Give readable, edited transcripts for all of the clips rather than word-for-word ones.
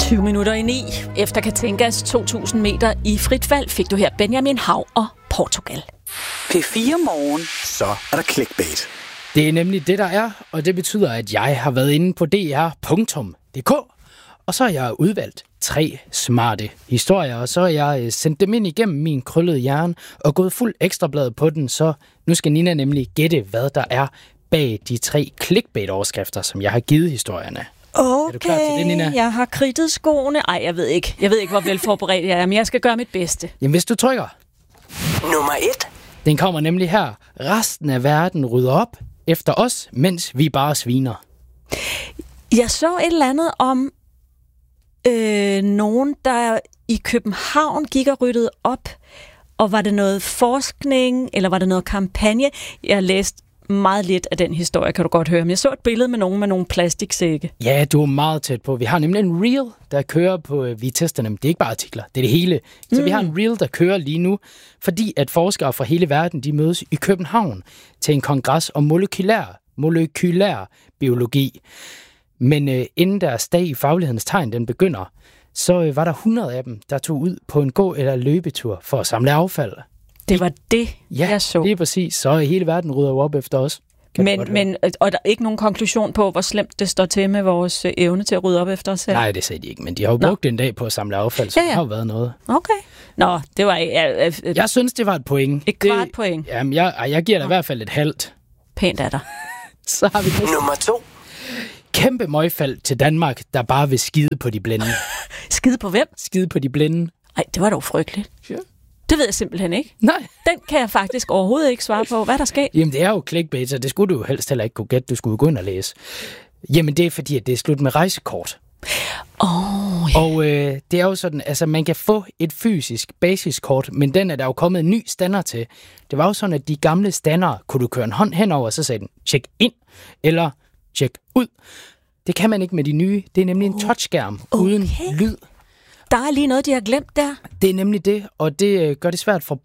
20 minutter i 9. Efter Katinkas 2000 meter i frit fald fik du her Benjamin Hav og Portugal. P4 Morgen. Så er der clickbait. Det er nemlig det, der er, og det betyder, at jeg har været inde på dr.dk, og så har jeg udvalgt 3 smarte historier, og så har jeg sendt dem ind igennem min krøllede hjerne og gået fuld ekstrablad på den, så nu skal Nina nemlig gætte, hvad der er bag de 3 clickbait-overskrifter, som jeg har givet historierne. Okay, er du klar til det, Nina? Jeg har kridtet skoene. Ej, jeg ved ikke, hvor velforberedt jeg er, men jeg skal gøre mit bedste. Jamen, hvis du trykker. Nummer 1. Den kommer nemlig her. Resten af verden rydder op efter os, mens vi bare sviner. Jeg så et eller andet om nogen, der i København gik og ryddede op, og var det noget forskning, eller var det noget kampagne? Jeg læste meget lidt af den historie, kan du godt høre. Men jeg så et billede med nogen med nogle plastiksække. Ja, du er meget tæt på. Vi har nemlig en reel, der kører på, vi tester dem. Det er ikke bare artikler, det er det hele. Så vi har en reel, der kører lige nu, fordi at forskere fra hele verden, de mødes i København til en kongres om molekylær biologi. Men inden deres dag i faglighedens tegn, den begynder, så var der 100 af dem, der tog ud på en gå- eller løbetur for at samle affald. Det var det, jeg så. Ja, lige præcis. Så hele verden rydder jo op efter os. Men og der er ikke nogen konklusion på, hvor slemt det står til med vores evne til at rydde op efter os selv? Nej, det sagde de ikke, men de har jo brugt en dag på at samle affald, så det har jo været noget. Okay. Nå, det var... Jeg synes, det var et point. Et kvart point? Jamen, jeg giver dig i hvert fald et halvt. Pænt af dig. Så har vi Nummer 2. Kæmpe møgfald til Danmark, der bare vil skide på de blinde. Skide på hvem? Skide på de blinde. Ej, det var dog frygteligt. Ja. Det ved jeg simpelthen ikke. Nej. Den kan jeg faktisk overhovedet ikke svare på. Hvad er der sket? Jamen, det er jo clickbait, så det skulle du jo helst heller ikke kunne gætte. Du skulle gå ind og læse. Jamen, det er fordi, at det er slut med rejsekort. Og det er jo sådan, altså man kan få et fysisk basiskort, men den er der jo kommet en ny stander til. Det var jo sådan, at de gamle standere kunne du køre en hånd henover, og så sagde den, tjek ind, eller tjek ud. Det kan man ikke med de nye. Det er nemlig en touchskærm uden lyd. Der er lige noget, de har glemt der. Det er nemlig det, og det gør det svært for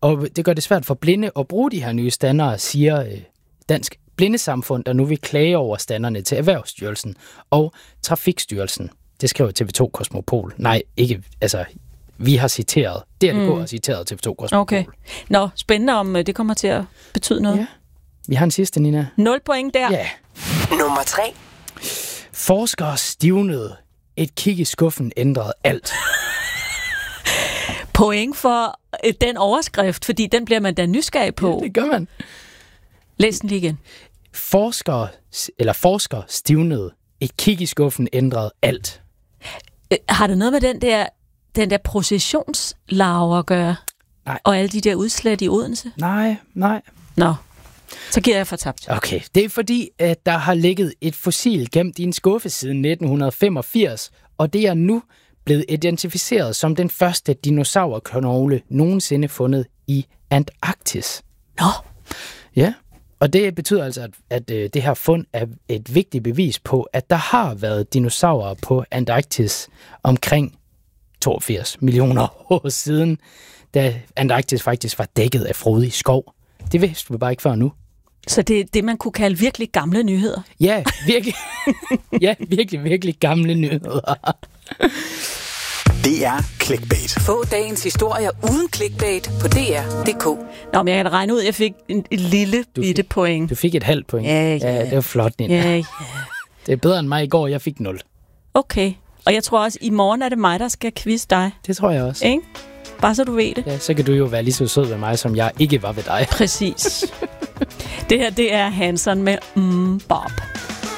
blinde at bruge de her nye standere, siger Dansk Blindesamfund, der nu vil klage over standerne til Erhvervsstyrelsen og Trafikstyrelsen. Det skriver TV2 Kosmopol. Nej, ikke, altså, vi har citeret. DRDK har citeret TV2 Kosmopol. Okay. Nå, spændende om det kommer til at betyde noget. Ja. Vi har en sidste, Nina. 0 point der. Ja. Nummer 3. Forskere stivnede. Et kig i skuffen ændrede alt. Point for den overskrift, fordi den bliver man da nysgerrig på. Ja, det gør man. Læs den lige igen. Forskere stivnede. Et kig i skuffen ændrede alt. Har det noget med den der processionslarve at gøre? Nej. Og alle de der udslæt i Odense? Nej. Nå, så giver jeg fortabt. Okay, det er fordi, at der har ligget et fossil gemt i en skuffe siden 1985, og det er nu blevet identificeret som den første dinosaurknogle nogensinde fundet i Antarktis. Nå. Ja, og det betyder altså, at det her fund er et vigtigt bevis på, at der har været dinosaurer på Antarktis omkring 82 millioner år siden, da Antarktis faktisk var dækket af frodig skov. Det vidste vi bare ikke før nu. Så det er det, man kunne kalde virkelig gamle nyheder? Ja, virkelig. Ja, virkelig gamle nyheder. Det er clickbait. Få dagens historier uden clickbait på dr.dk. Nå, men jeg kan regne ud, at jeg fik en lille bitte point. Du fik et halvt point. Ja. Det var flot, Nina. Ja. Det er bedre end mig i går, jeg fik 0. Okay, og jeg tror også, i morgen er det mig, der skal quizze dig. Det tror jeg også. Ikke? Bare så du ved det. Ja, så kan du jo være lige så sød ved mig, som jeg ikke var ved dig. Præcis. Det her, det er Hanson med Bob.